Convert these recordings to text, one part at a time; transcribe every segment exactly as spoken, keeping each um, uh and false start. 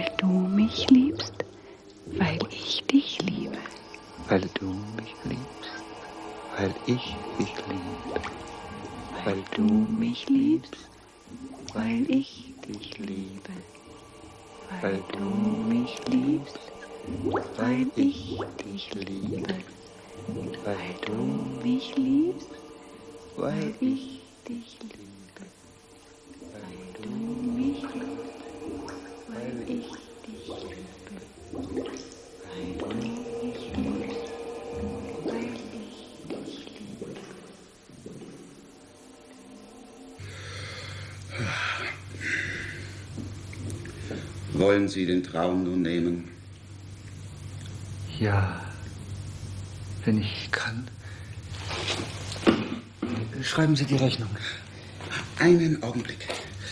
Weil du mich liebst, weil ich dich liebe. Weil du mich liebst, weil ich dich liebe. Weil du mich liebst, weil ich dich liebe. Weil du mich liebst, weil ich dich liebe. Weil du mich liebst, weil ich dich liebe. Weil du mich liebst, weil ich dich liebe. Weil du mich liebst, weil ich dich liebe. Wollen Sie den Traum nun nehmen? Ja, wenn ich kann. Schreiben Sie die Rechnung. Einen Augenblick.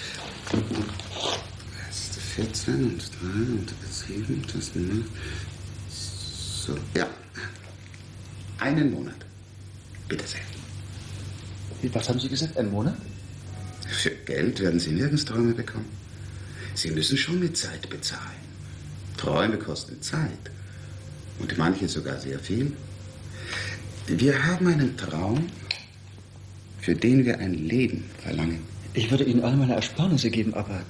Das ist vierzehn und drei und sieben, das ne? So, ja. Einen Monat. Bitte sehr. Was haben Sie gesagt? Ein Monat? Für Geld werden Sie nirgends Träume bekommen. Sie müssen schon mit Zeit bezahlen. Träume kosten Zeit. Und manche sogar sehr viel. Wir haben einen Traum, für den wir ein Leben verlangen. Ich würde Ihnen alle meine Ersparnisse geben, aber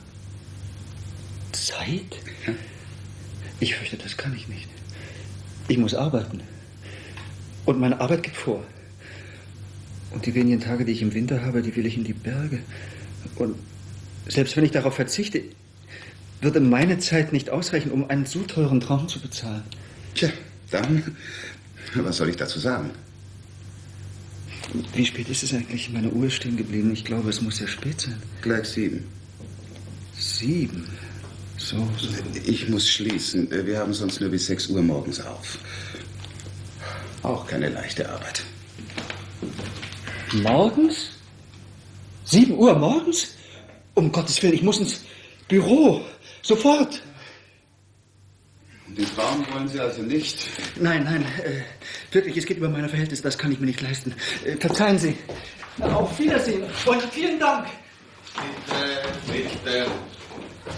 Zeit? Ja. Ich fürchte, das kann ich nicht. Ich muss arbeiten. Und meine Arbeit geht vor. Und die wenigen Tage, die ich im Winter habe, die will ich in die Berge. Und selbst wenn ich darauf verzichte, würde meine Zeit nicht ausreichen, um einen so teuren Traum zu bezahlen. Tja, dann, was soll ich dazu sagen? Wie spät ist es eigentlich? Meine Uhr ist stehen geblieben. Ich glaube, es muss sehr spät sein. Gleich sieben. Sieben? So, so. Ich muss schließen. Wir haben sonst nur bis sechs Uhr morgens auf. Auch keine leichte Arbeit. Morgens? Sieben Uhr morgens? Um Gottes Willen, ich muss ins Büro. Sofort. Den Traum wollen Sie also nicht? Nein, nein, äh, wirklich, es geht über meine Verhältnisse, das kann ich mir nicht leisten. Äh, verzeihen Sie. Auf Wiedersehen und vielen Dank. Bitte, bitte.